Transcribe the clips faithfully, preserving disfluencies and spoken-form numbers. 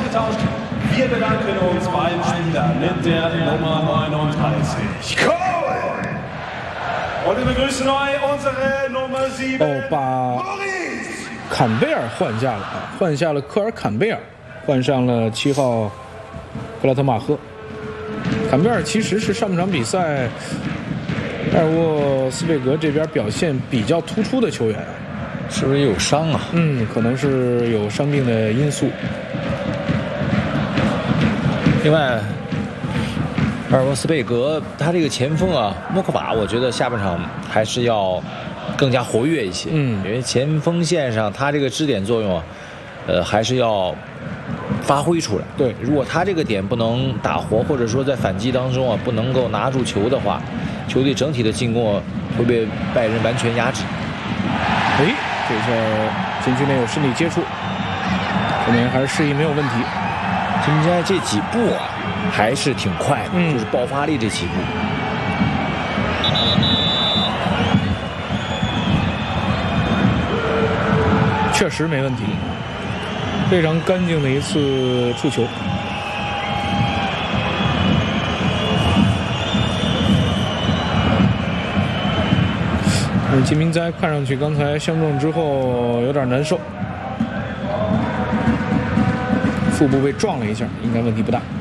ausgetauscht. Wir bedanken uns beim Spieler mit der Nummer neununddreißig, Cole. Und wir begrüßen neu unsere Nummer sieben, 哦，把坎贝尔换下了啊，换下了科尔坎贝尔，换上了七号格拉特马赫。坎贝尔其实是上半场比赛埃尔沃斯贝格这边表现比较突出的球员， 是不是有伤啊？ 嗯，可能是有伤病的因素。 另外，埃尔沃斯贝格他这个前锋啊，莫克瓦，我觉得下半场还是要更加活跃一些。 嗯， 因为前锋线上他这个支点作用啊，呃，还是要发挥出来。 对， 如果他这个点不能打活，或者说在反击当中啊不能够拿住球的话，球队整体的进攻啊会被拜仁完全压制。 哎，这下禁区内有身体接触，后面还是适应没有问题。 金斋这几步啊还是挺快的， 嗯， 就是爆发力这几步。 确实没问题，非常干净的一次触球。嗯，金明哉看上去刚才相撞之后有点难受，腹部被撞了一下，应该问题不大。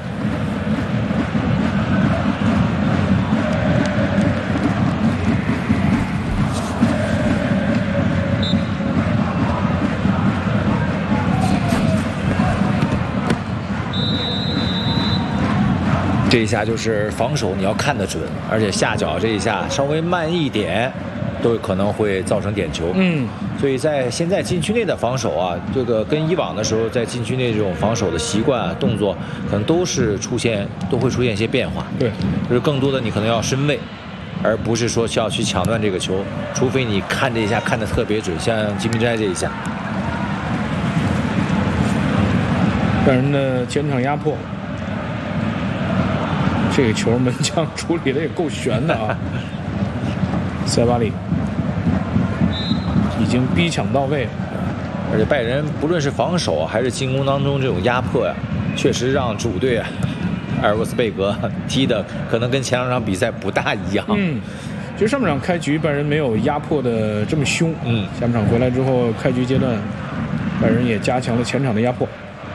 这一下就是防守你要看得准，而且下脚这一下稍微慢一点都可能会造成点球。 嗯， 所以在现在禁区内的防守啊，这个跟以往的时候在禁区内这种防守的习惯啊动作可能都是出现都会出现一些变化。 对， 就是更多的你可能要身位，而不是说需要去抢断这个球，除非你看这一下看得特别准，像金明斋这一下。 拜仁的前场压迫，这个球门将处理的也够悬的啊！塞巴里已经逼抢到位了， 而且拜仁不论是防守还是进攻当中这种压迫呀、啊，确实让主队啊埃尔沃斯贝格踢的可能跟前两场比赛不大一样。 嗯，其实上半场开局拜仁没有压迫的这么凶， 嗯， 下半场回来之后，开局阶段拜仁也加强了前场的压迫。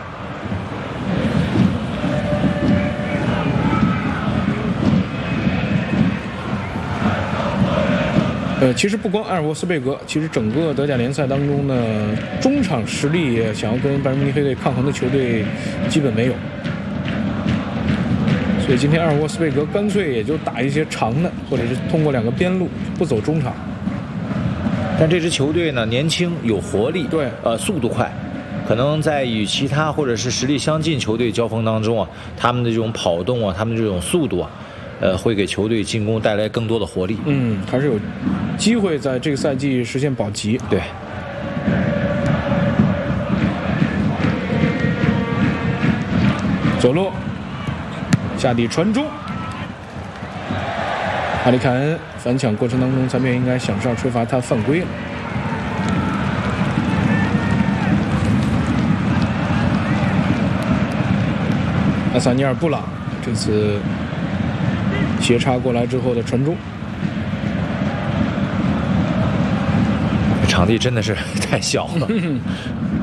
呃，其实不光埃尔沃斯贝格，其实整个德甲联赛当中呢，中场实力想要跟拜仁慕尼黑队抗衡的球队基本没有。所以今天埃尔沃斯贝格干脆也就打一些长的，或者是通过两个边路，不走中场。 但这支球队呢，年轻有活力， 对， 呃，速度快，可能在与其他或者是实力相近球队交锋当中啊，他们的这种跑动啊，他们这种速度啊。呃，会给球队进攻带来更多的活力。 嗯，还是有机会在这个赛季实现保级。 对。 左路下底传中，哈里凯恩反抢过程当中，裁判应该响哨吹罚他犯规了。阿萨尼尔布朗这次斜插过来之后的传中， 场地真的是太小了。